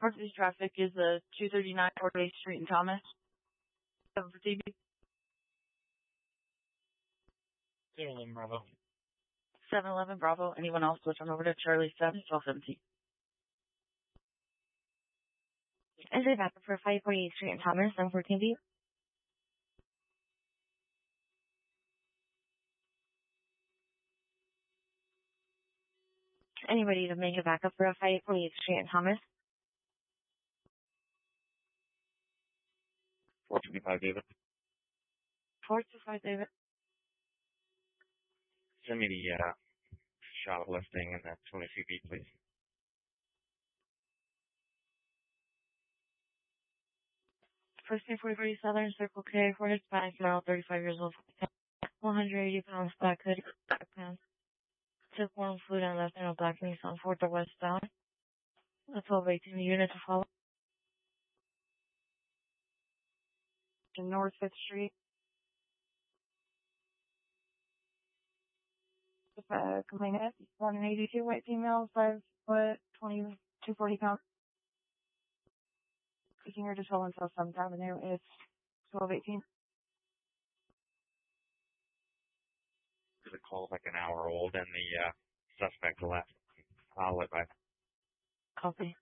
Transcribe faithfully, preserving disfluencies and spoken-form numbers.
Northeast traffic is uh, two thirty-nine forty-eighth Street in Thomas. seven for T B. seven eleven Bravo. seven eleven Bravo. Anyone else switch on over to Charlie seven twelve seventeen. Is it back for five forty-eighth Street in Thomas, seven fourteen B? Anybody to make a backup for a five forty-eighth Street in Thomas? four twenty-five David. four two five David. Send me the uh, shoplifting and that twenty-two B, please. First name forty-three Southern Circle K, four Hispanic male, thirty-five years old, one hundred eighty pounds, black hoodie, black pants. Took one food and left in a black Nissan four to westbound. A twelve eighteen unit to follow. To North fifth Street. Uh, complainant, one eighty-two, white female, five foot, twenty-two forty pounds. Taking her to Toll South seventh Avenue. It's twelve eighteen. The call like an hour old and the uh, suspect left. I'll let by. Copy.